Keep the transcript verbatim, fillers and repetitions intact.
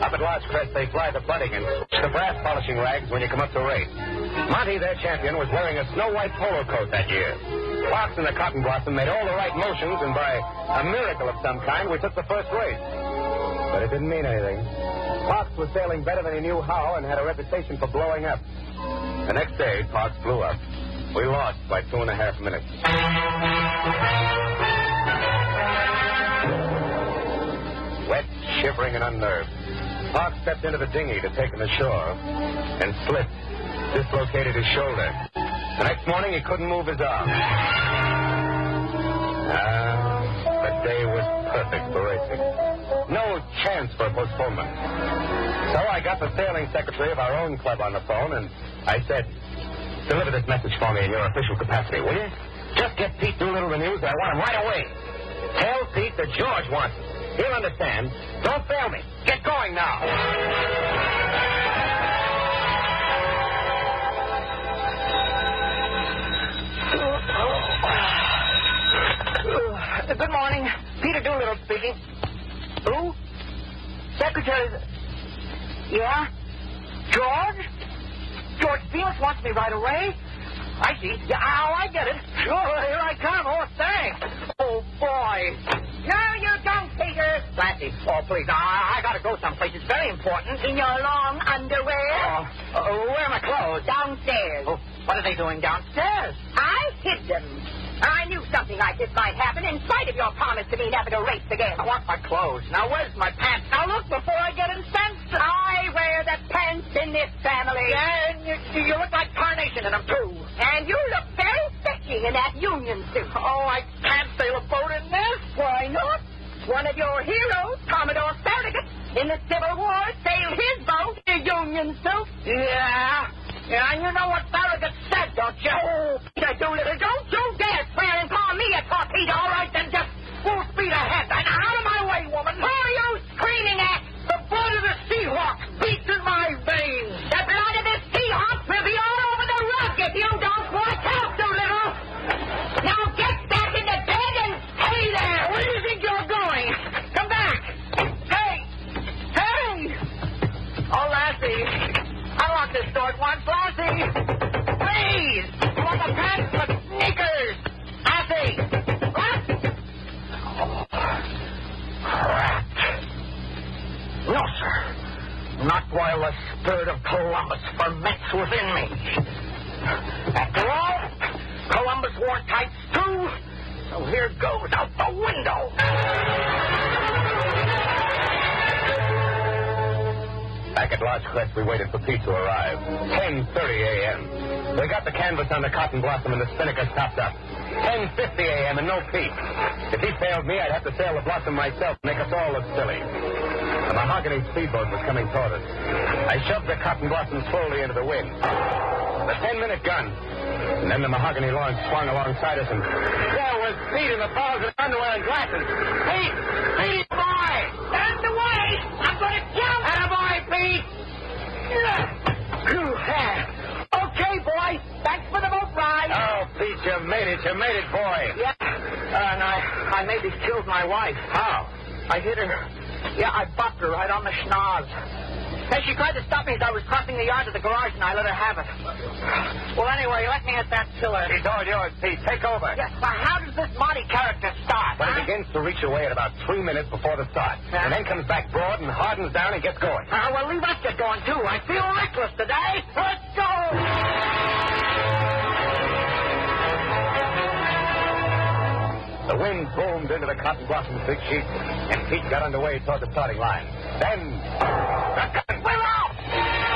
Up at Lodge Crest, they fly the bunting and the brass polishing rags when you come up to race. Monty, their champion, was wearing a snow-white polo coat that year. Fox and the Cotton Blossom made all the right motions, and by a miracle of some kind, we took the first race. But it didn't mean anything. Fox was sailing better than he knew how and had a reputation for blowing up. The next day, Fox blew up. We lost by two and a half minutes. Wet, shivering, and unnerved, Fox stepped into the dinghy to take him ashore and slipped, dislocated his shoulder. The next morning, he couldn't move his arm. Ah, the day was perfect for racing. No chance for postponement. So I got the sailing secretary of our own club on the phone, and I said, deliver this message for me in your official capacity, will you? Just get Pete Doolittle the news. I want him right away. Tell Pete that George wants him. He'll understand. Don't fail me. Get going now. Good morning. Peter Doolittle speaking. Who? Secretary. Yeah? George? George Venus wants me right away? I see. Yeah, oh, I get it. Sure, here I come. Oh, thanks. Oh, boy. No, you don't, Peter. Lassie, oh, please. I, I gotta go someplace. It's very important. In your long underwear? Oh, uh, where are my clothes? Downstairs. Oh, what are they doing downstairs? I hid them. I knew something like this might happen in spite of your promise to me never to race again. I want my clothes. Now, where's my pants? Now, look before I get incensed. I wear the pants in this family. And you, you look like Carnation in them, too. And you look very fetching in that union suit. Oh, I can't sail a boat in this. Why not? One of your heroes, Commodore Farragut, in the Civil War, sailed his boat in a union suit. Yeah. Yeah, and you know what Farragut said, don't you? Oh, Peter Doolittle, don't you dare swear and call me a torpedo. All right, then just full speed ahead. And out of my way, woman. Who are you screaming at? The blood of the Seahawk beats in my veins. The blood of the Seahawk will be all over the rug if you don't watch out, Doolittle. Now get back in the bed and stay there. Where do you think you're going? Come back. Hey. Hey. Oh, Lassie. I want this door at once, Lassie. Please. I want the pants with sneakers. Lassie. What? Oh, crap. No, sir. Not while the spirit of Columbus ferments within me. After all, Columbus wore tights, too. So here goes out the window. Back at Lodge Crest, we waited for Pete to arrive. ten thirty a.m. We got the canvas on the Cotton Blossom and the spinnaker stopped up. ten fifty a.m. and no Pete. If he failed me, I'd have to sail the Blossom myself, make us all look silly. The mahogany speedboat was coming toward us. I shoved the Cotton Blossom slowly into the wind. The ten-minute gun. And then the mahogany launch swung alongside us, and there was Pete in the bars of underwear and glasses. Pete! Pete, boy! Stand away! I'm going to jump! Attaboy, Pete! Okay, boy. Thanks for the boat ride. Oh, Pete, you made it. You made it, boy. Yeah. And I, I maybe killed my wife. How? I hit her. Yeah, I bopped her right on the schnoz. Hey, she tried to stop me as I was crossing the yard to the garage, and I let her have it. Well, anyway, let me at that tiller. It's all yours, Pete. Take over. Yes, well, how does this Monty character start? Well, huh? it begins to reach away at about three minutes before the start. Yeah. And then comes back broad and hardens down and gets going. Uh, well, leave us get going, too. I feel reckless today. Let's go! The wind boomed into the Cotton Blossom's big sheet, and Pete got underway toward the starting line. Then, the